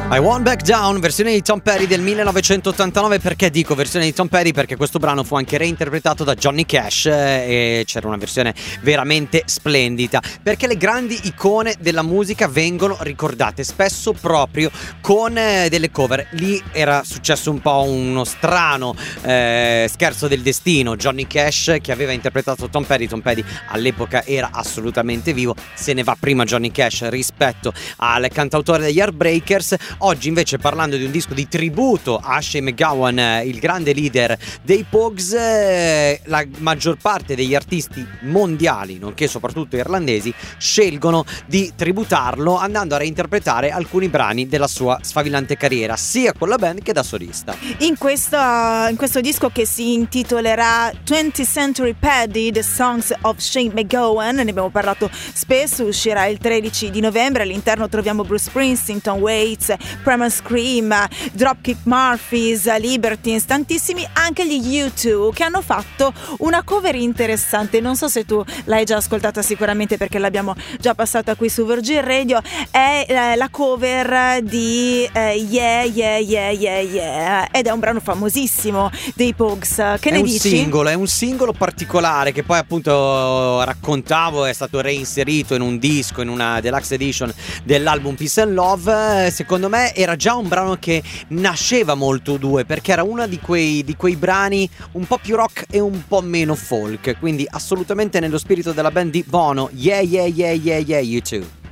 I Won't Back Down, versione di Tom Petty del 1989. Perché dico versione di Tom Petty? Perché questo brano fu anche reinterpretato da Johnny Cash e c'era una versione veramente splendida, perché le grandi icone della musica vengono ricordate spesso proprio con delle cover. Lì era successo un po' uno strano scherzo del destino. Johnny Cash, che aveva interpretato Tom Petty all'epoca era assolutamente vivo, se ne va prima Johnny Cash rispetto al cantautore degli Heartbreakers. Oggi invece, parlando di un disco di tributo a Shane MacGowan, il grande leader dei Pogues, la maggior parte degli artisti mondiali, nonché soprattutto irlandesi, scelgono di tributarlo andando a reinterpretare alcuni brani della sua sfavillante carriera, sia con la band che da solista. In questo disco, che si intitolerà 20th Century Paddy, The Songs of Shane MacGowan, ne abbiamo parlato spesso, uscirà il 13 di novembre. All'interno troviamo Bruce Springsteen, Tom Waits, Primal Scream, Dropkick Murphys, Libertines, tantissimi, anche gli U2, che hanno fatto una cover interessante. Non so se tu l'hai già ascoltata, sicuramente, perché l'abbiamo già passata qui su Virgin Radio. È la cover di Yeah Yeah Yeah Yeah Yeah, ed è un brano famosissimo dei Pogues. Che ne dici? È un singolo particolare che poi, appunto, raccontavo, è stato reinserito in un disco, in una deluxe edition dell'album Peace and Love. Secondo me era già un brano che nasceva molto U2, perché era uno di quei brani un po' più rock e un po' meno folk, quindi assolutamente nello spirito della band di Bono. Yeah Yeah Yeah Yeah Yeah U2.